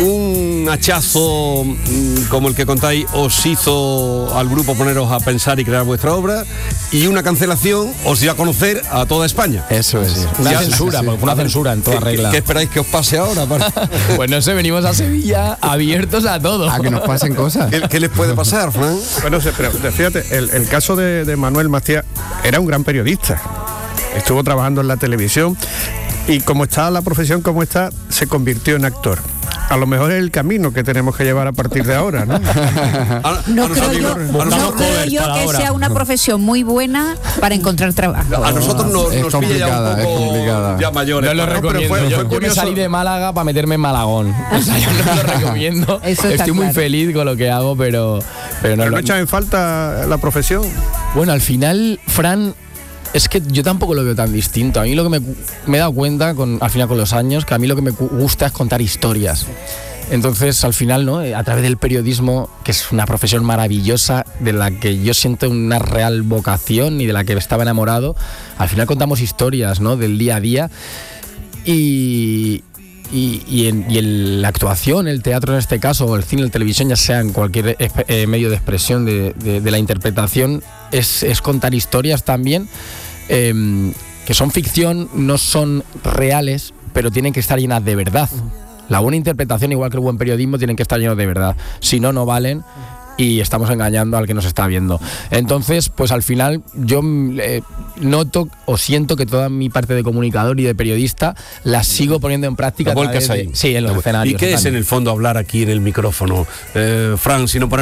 un hachazo como el que contáis os hizo al grupo poneros a pensar y crear vuestra obra, y una cancelación os dio a conocer a toda España. Eso es. Una censura, sí. porque una censura en toda regla. ¿Qué esperáis que os pase ahora? Pues no sé, venimos a Sevilla abiertos a todo. A que nos pasen cosas. ¿Qué les puede pasar, Fran? Bueno, pero fíjate, el caso de Manuel Matías era un gran periodista. Estuvo trabajando en la televisión y como está la profesión como está, se convirtió en actor. A lo mejor es el camino que tenemos que llevar a partir de ahora, ¿no? No creo yo que sea una profesión muy buena para encontrar trabajo. A nosotros nos pilla ya un poco ya mayores. No lo recomiendo. Yo me salí de Málaga para meterme en Malagón. O sea, yo no lo recomiendo. Estoy muy feliz con lo que hago, pero no echan en falta la profesión. Bueno, al final, Fran, es que yo tampoco lo veo tan distinto. A mí lo que me he dado cuenta al final con los años, que a mí lo que me gusta es contar historias. Entonces, al final, ¿no? A través del periodismo, que es una profesión maravillosa, de la que yo siento una real vocación y de la que estaba enamorado, al final contamos historias, ¿no? Del día a día. Y en la actuación, el teatro en este caso, o el cine, la televisión, ya sea en cualquier medio de expresión de la interpretación, es contar historias también que son ficción, no son reales, pero tienen que estar llenas de verdad. La buena interpretación, igual que el buen periodismo, tienen que estar llenos de verdad. Si no, no valen y estamos engañando al que nos está viendo. Entonces, pues al final yo noto o siento que toda mi parte de comunicador y de periodista la sigo poniendo en práctica. ¿La vuelcas ahí? Sí, en los escenarios. ¿Y qué es en el fondo hablar aquí en el micrófono? Fran, si no ponemos